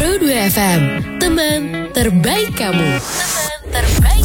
Pro 2 FM, teman terbaik kamu. Teman terbaik.